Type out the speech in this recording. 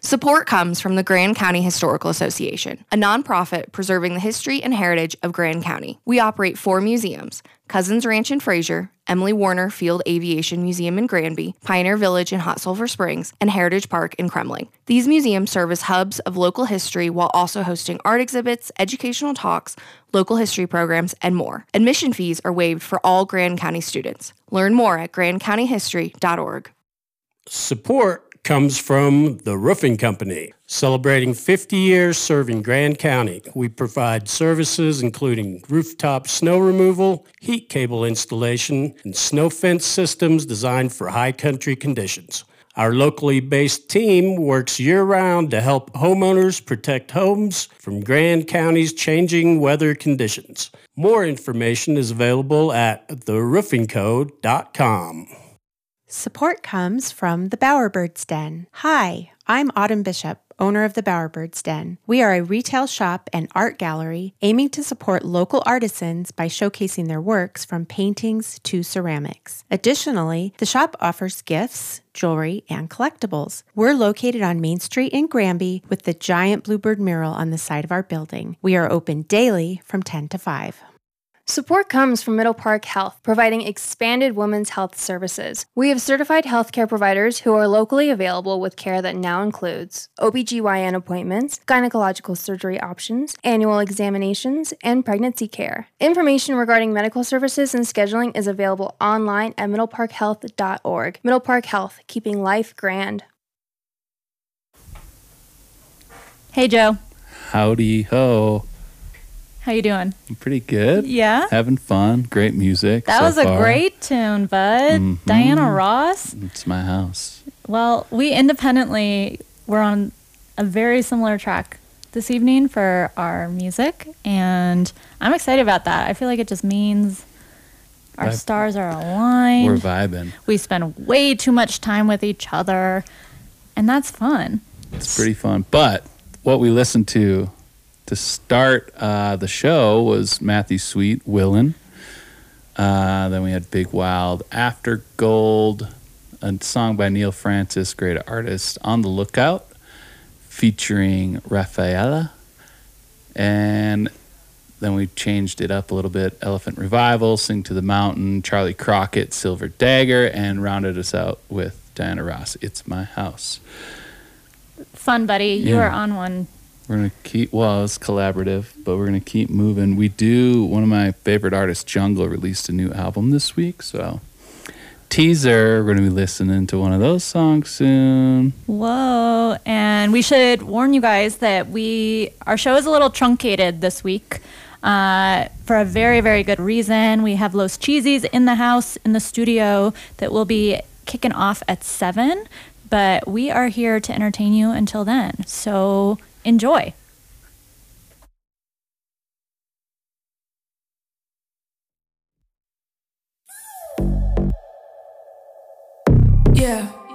Support comes from the Grand County Historical Association, a nonprofit preserving the history and heritage of Grand County. We operate 4 museums: Cousins Ranch in Fraser, Emily Warner Field Aviation Museum in Granby, Pioneer Village in Hot Sulphur Springs, and Heritage Park in Kremling. These museums serve as hubs of local history while also hosting art exhibits, educational talks, local history programs, and more. Admission fees are waived for all Grand County students. Learn more at grandcountyhistory.org. Support comes from the Roofing Company, celebrating 50 years serving Grand County. We provide services including rooftop snow removal, heat cable installation, and snow fence systems designed for high country conditions. Our locally based team works year-round to help homeowners protect homes from Grand County's changing weather conditions. More information is available at theroofingco.com. Support comes from the Bowerbirds Den. Hi, I'm Autumn Bishop, owner of the Bowerbirds Den. We are a retail shop and art gallery aiming to support local artisans by showcasing their works from paintings to ceramics. Additionally, the shop offers gifts, jewelry, and collectibles. We're located on Main Street in Granby with the giant bluebird mural on the side of our building. We are open daily from 10 to 5. Support comes from Middle Park Health, providing expanded women's health services. We have certified healthcare providers who are locally available with care that now includes OBGYN appointments, gynecological surgery options, annual examinations, and pregnancy care. Information regarding medical services and scheduling is available online at middleparkhealth.org. Middle Park Health, keeping life grand. Hey, Joe. Howdy ho. How you doing? I'm pretty good. Yeah? Having fun. Great music. That was a great tune, bud. Mm-hmm. Diana Ross. It's my house. Well, we independently were on a very similar track this evening for our music, and I'm excited about that. I feel like it just means our stars are aligned. We're vibing. We spend way too much time with each other, and that's fun. It's pretty fun. But what we listened to start the show was Matthew Sweet, Willin'. Then we had Big Wild, After Gold, a song by Neil Francis, great artist, On the Lookout, featuring Rafaela. And then we changed it up a little bit. Elephant Revival, Sing to the Mountain, Charlie Crockett, Silver Dagger, and rounded us out with Diana Ross, It's My House. Fun, buddy. You are on one. We're going to keep, well, it's collaborative, but we're going to keep moving. We do, one of my favorite artists, Jungle, released a new album this week, so teaser, we're going to be listening to one of those songs soon. Whoa, and we should warn you guys that our show is a little truncated this week for a very, very good reason. We have Los Cheesies in the house, in the studio, that will be kicking off at 7, but we are here to entertain you until then, so enjoy. Yeah.